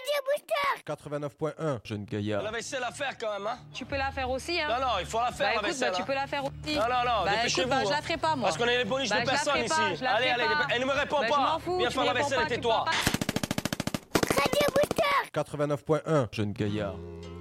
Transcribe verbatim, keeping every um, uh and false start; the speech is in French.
Booster quatre-vingt-neuf point un, jeune gaillard. La vaisselle à faire quand même, hein? Tu peux la faire aussi, hein? Non, non, il faut la faire, Bah la écoute, vaisselle. bah, tu hein. peux la faire aussi. Non, non, non, bah, dépêchez-vous. écoute, bah, je hein. la ferai pas, moi. Parce qu'on est les bonus bah, de je la personne ferai ici. pas, je la allez, ferai allez, pas. elle ne me répond bah, pas. Je m'en fous, Viens tu faire la me réponds vaisselle pas, et tu tais-toi. peux pas. Radio Booster quatre-vingt-neuf point un, jeune gaillard.